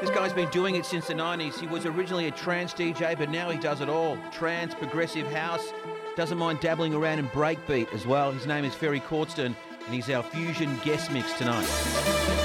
This guy's been doing it since the 90s. He was originally a trance DJ, but now he does it all. Trance, progressive house, doesn't mind dabbling around in breakbeat as well. His name is Ferry Cordston, and he's our Fusion guest mix tonight.